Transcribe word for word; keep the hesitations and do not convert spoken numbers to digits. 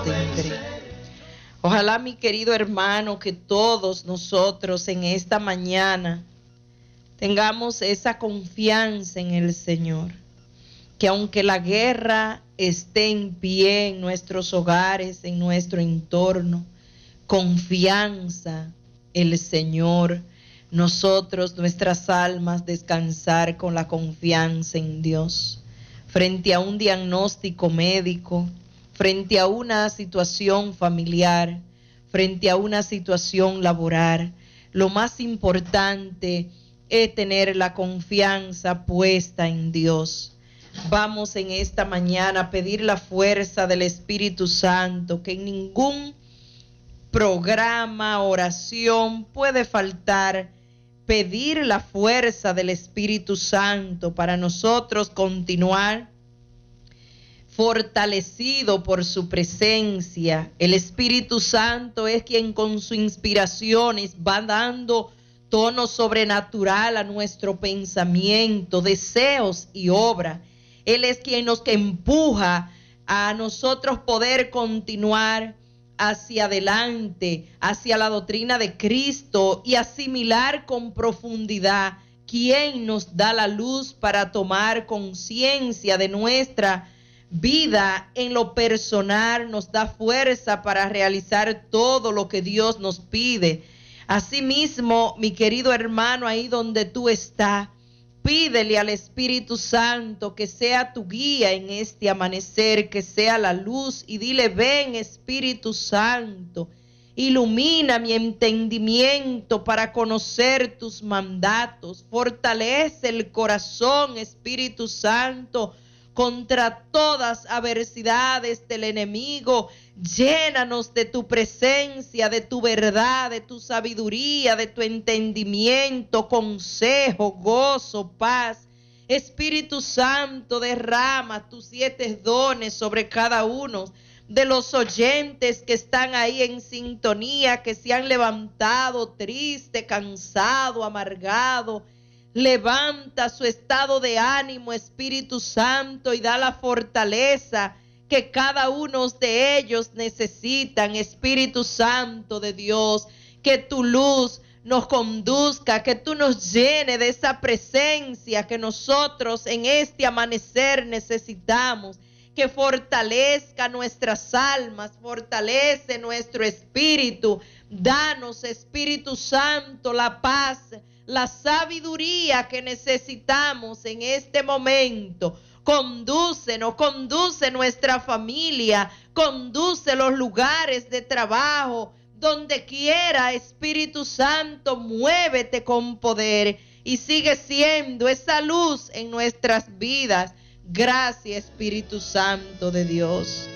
tendré. Ojalá, mi querido hermano, que todos nosotros en esta mañana tengamos esa confianza en el Señor, que aunque la guerra esté en pie en nuestros hogares, en nuestro entorno, confianza en el Señor, nosotros, nuestras almas, descansar con la confianza en Dios. Frente a un diagnóstico médico, frente a una situación familiar, frente a una situación laboral, lo más importante es tener la confianza puesta en Dios. Vamos en esta mañana a pedir la fuerza del Espíritu Santo, que en ningún programa, oración puede faltar. Pedir la fuerza del Espíritu Santo para nosotros continuar fortalecido por su presencia. El Espíritu Santo es quien con sus inspiraciones va dando tono sobrenatural a nuestro pensamiento, deseos y obra. Él es quien nos empuja a nosotros poder continuar hacia adelante, hacia la doctrina de Cristo y asimilar con profundidad quién nos da la luz para tomar conciencia de nuestra vida en lo personal, nos da fuerza para realizar todo lo que Dios nos pide. Asimismo, mi querido hermano, ahí donde tú estás, pídele al Espíritu Santo que sea tu guía en este amanecer, que sea la luz, y dile: ven, Espíritu Santo, ilumina mi entendimiento para conocer tus mandatos, fortalece el corazón, Espíritu Santo, contra todas adversidades del enemigo. Llénanos de tu presencia, de tu verdad, de tu sabiduría, de tu entendimiento, consejo, gozo, paz. Espíritu Santo, derrama tus siete dones sobre cada uno de los oyentes que están ahí en sintonía, que se han levantado triste, cansado, amargado. Levanta su estado de ánimo, Espíritu Santo, y da la fortaleza que cada uno de ellos necesitan. Espíritu Santo de Dios, que tu luz nos conduzca, que tú nos llenes de esa presencia que nosotros en este amanecer necesitamos, que fortalezca nuestras almas, fortalece nuestro espíritu. Danos, Espíritu Santo, la paz, la sabiduría que necesitamos en este momento. Condúcenos, conduce nuestra familia, conduce los lugares de trabajo, donde quiera, Espíritu Santo, muévete con poder y sigue siendo esa luz en nuestras vidas. Gracias, Espíritu Santo de Dios.